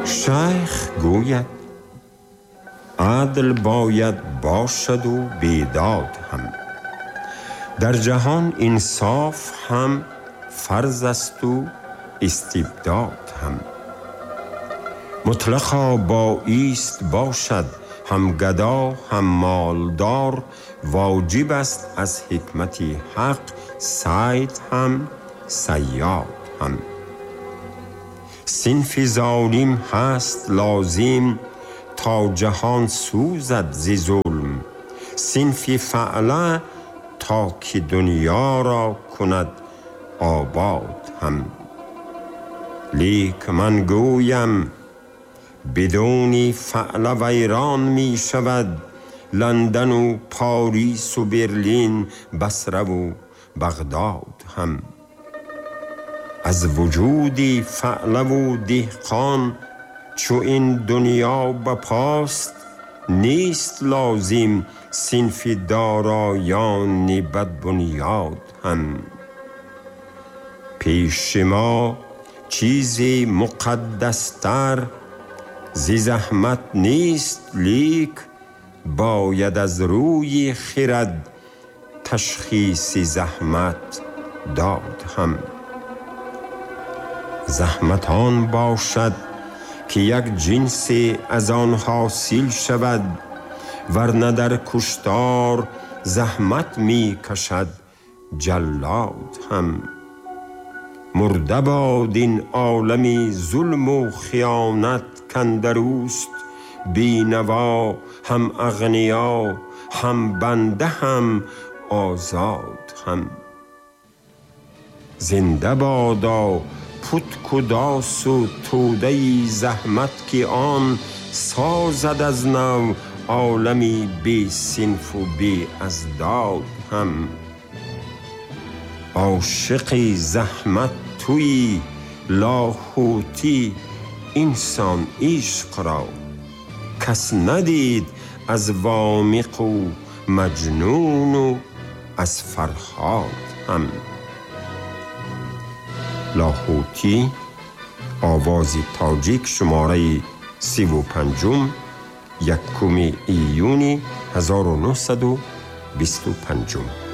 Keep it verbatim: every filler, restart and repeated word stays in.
شیخ گوید عدل باید باشد و بیداد هم، در جهان انصاف هم فرض است و استبداد هم. مطلقا با ایست باشد هم گدا هم مالدار، واجب است از حکمت حق صید هم صیاد هم. صنف ظالم هست لازم تا جهان سوزد ز ظلم، صنف فعله تا که دنیا را کند آباد هم. لیک من گویم بدون فعله ویران می شود لندن و پاریس و برلین، بصره و بغداد هم. از وجود فعله و دهقان چو این دنیا بپاست، نیست لازم صنف دارایان بدبنیاد هم. پیش ما چیزی مقدستر ز زحمت نیست، لیک باید از روی خرد تشخیص زحمت داد هم. زحمت آن باشد که یک جنس از آن حاصل شود، ورنه در کشتار زحمت می کشد جلاد هم. مرده باد این عالمی ظلم و خیانت کاندروست، بینوا هم اغنیا هم بنده هم آزاد هم. زنده بادا پتک و داس و توده زحمت که آن سازد از نو عالمی بی صنف و بی ازداد هم. عاشق زحمت توی لاهوتی انسان عشق را، کس ندید از وامق و مجنون و از فرهاد هم. لاهوتی آواز تاجیک شماره سی و پنجم یکم ایونی هزار و نهصد و بیست و پنج.